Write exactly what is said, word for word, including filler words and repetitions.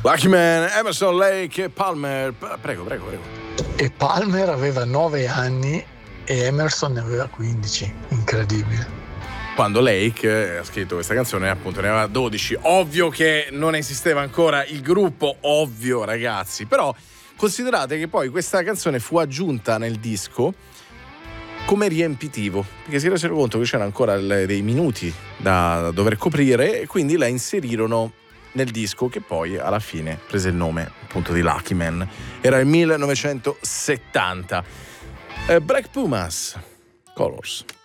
Lucky Man, Emerson, Lake e Palmer. Prego, prego, prego. E Palmer aveva nove anni e Emerson ne aveva quindici. Incredibile. Quando Lake ha scritto questa canzone, appunto, ne aveva dodici. Ovvio che non esisteva ancora il gruppo, ovvio, ragazzi. Però considerate che poi questa canzone fu aggiunta nel disco come riempitivo, perché si resero conto che c'erano ancora dei minuti da dover coprire e quindi la inserirono nel disco, che poi alla fine prese il nome appunto di Lucky Man. Era il millenovecentosettanta. eh, Black Pumas, Colors.